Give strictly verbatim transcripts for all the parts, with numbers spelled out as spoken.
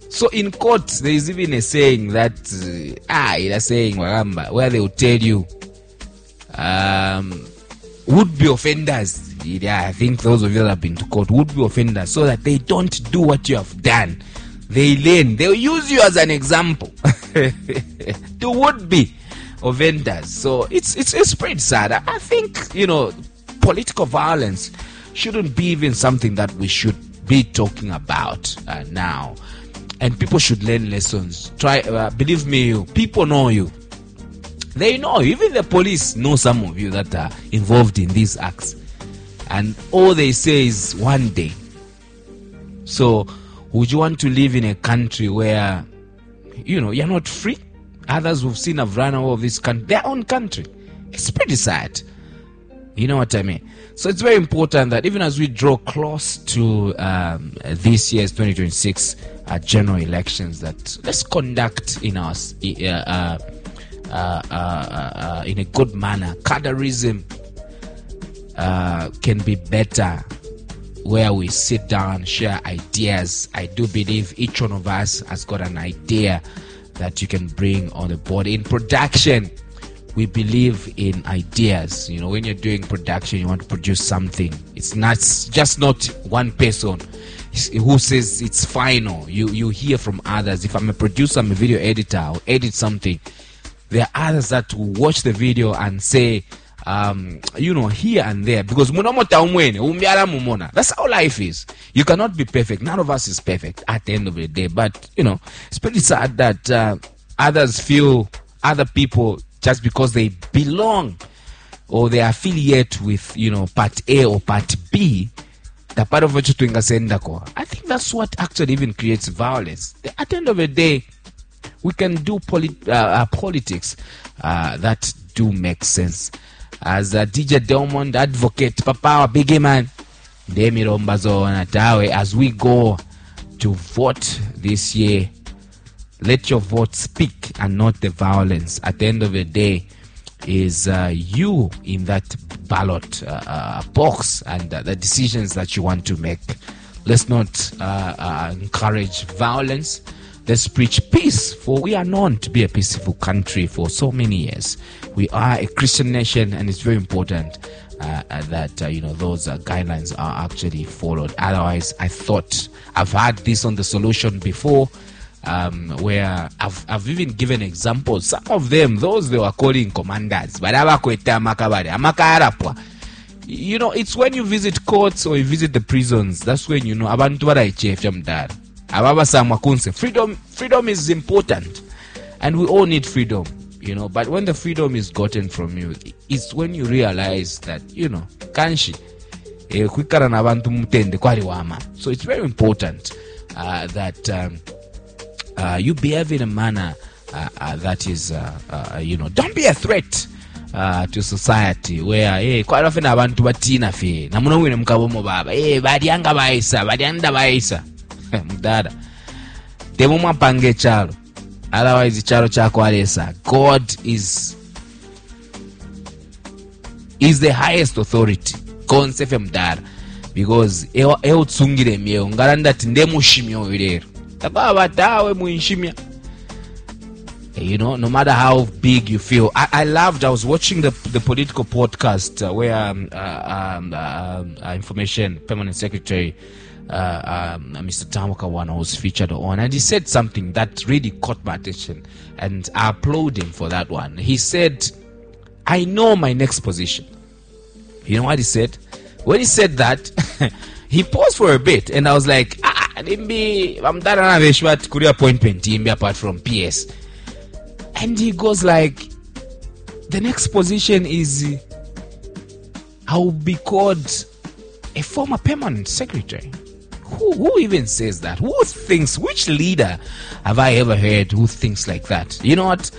So in court, there is even a saying that, uh, ah, it's a saying, where they will tell you, um, would-be offenders, yeah, I think those of you that have been to court, would-be offenders, so that they don't do what you have done. They learn. They'll use you as an example to would-be offenders. So it's, it's, it's pretty sad. I think, you know, political violence shouldn't be even something that we should be talking about uh, now. And people should learn lessons. Try, uh, believe me, people know you. They know you. Even the police know some of you that are involved in these acts. And all they say is one day. So, would you want to live in a country where, you know, you're not free? Others we've seen have run out of this country, their own country. It's pretty sad. You know what I mean? So it's very important that even as we draw close to um, this year's twenty twenty-six uh, general elections, that let's conduct in our uh, uh, uh, uh, uh, in a good manner. Cadarism uh, can be better where we sit down, share ideas. I do believe each one of us has got an idea that you can bring on the board. In production, we believe in ideas. You know, when you're doing production, you want to produce something. It's not just not one person who says it's final. You you hear from others. If I'm a producer, I'm a video editor, I'll edit something. There are others that will watch the video and say, um, you know, here and there. Because that's how life is. You cannot be perfect. None of us is perfect at the end of the day. But, you know, it's pretty sad that uh, others feel other people, just because they belong or they affiliate with, you know, part A or part B, the part of which I think that's what actually even creates violence. At the end of the day, we can do polit- uh, politics uh, that do make sense. As a D J Delmond advocate, Papa, big man, as we go to vote this year, let your vote speak and not the violence. At the end of the day, is uh, you in that ballot uh, uh, box and uh, the decisions that you want to make. Let's not uh, uh, encourage violence. Let's preach peace, for we are known to be a peaceful country for so many years. We are a Christian nation, and it's very important uh, uh, that uh, you know those uh, guidelines are actually followed. Otherwise, I thought I've had this on The Solution before. Um, where I've, I've even given examples. Some of them, those they were calling commanders. You know, it's when you visit courts or you visit the prisons, that's when you know. Freedom, freedom is important, and we all need freedom, you know. But when the freedom is gotten from you, it's when you realize that, you know, kanshi. So it's very important uh, that. Um, Uh, you behave in a manner uh, uh, that is, uh, uh, you know, don't be a threat uh, to society where, hey, quite often abantu batina fe, na muno wine mkabomo baba, hey, badianga baisa, badianda baisa, mdada, temu mwapange chalo, otherwise chalo chako alesa. God is, is the highest authority, konsefe mdada, because ewa, ewa tsungire miyo, ngaranda tindemu shimyo uliru. You know, no matter how big you feel. I, I loved, I was watching the the political podcast uh, where um, uh, um, uh, uh, Information Permanent Secretary uh, um, Mister Tamakawana was featured on, and he said something that really caught my attention, and I applaud him for that one. He said, I know my next position. You know what he said? When he said that, he paused for a bit, and I was like, ah, I'm done career appointment apart from P S. And he goes like, the next position is I will be called a former permanent secretary. Who, who even says that? Who thinks, which leader have I ever heard who thinks like that? You know what?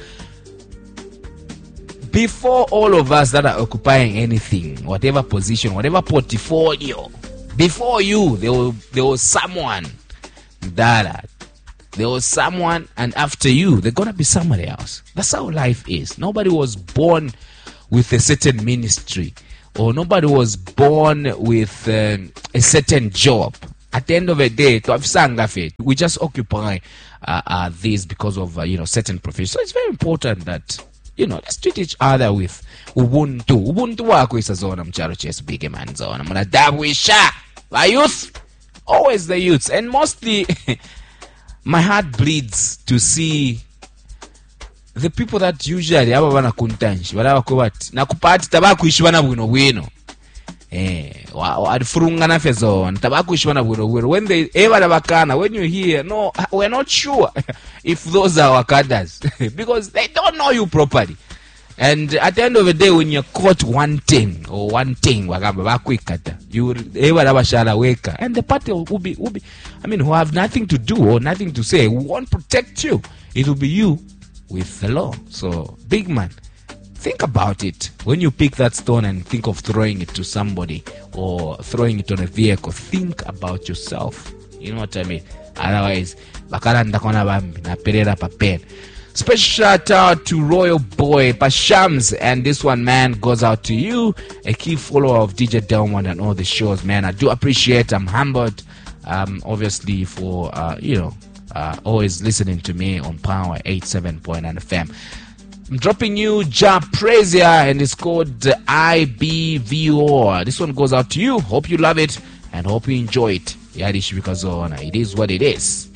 Before all of us that are occupying anything, whatever position, whatever portfolio, before you, there was, there was someone that, there was someone, and after you, there's gonna be somebody else. That's how life is. Nobody was born with a certain ministry, or nobody was born with um, a certain job. at the end of the day, we just occupy uh, uh, this because of uh, you know, certain professions. So it's very important that, you know, let's treat each other with ubuntu. Ubuntu wako isazona mcharo chesu bige man zona. Munadabwisha by youth, always the youths, and mostly my heart bleeds to see the people that usually aba bana kuntanshi balaba ko bati nakupati tabakwishibana bwino bwino eh adfurungana fezona tabakwishibana bwino bwino when they ever bakana, when you hear no, we're not sure if those are our cadres because they don't know you properly. And at the end of the day, when you're caught one thing or one thing, you will ever weka, and the party will be, will be, I mean, who have nothing to do or nothing to say, won't protect you. It will be you with the law. So, big man, think about it. When you pick that stone and think of throwing it to somebody or throwing it on a vehicle, think about yourself. You know what I mean? Otherwise, bakala ndakona bambi na perera papen. Special shout out to Royal Boy Pashams, and this one, man, goes out to you, a key follower of D J Delmond and all the shows, man. I do appreciate. I'm humbled, um, obviously, for uh, you know, uh, always listening to me on Power eighty-seven point nine F M. I'm dropping you Ja Praise, and it's called I B V O. This one goes out to you. Hope you love it and hope you enjoy it. It is what it is.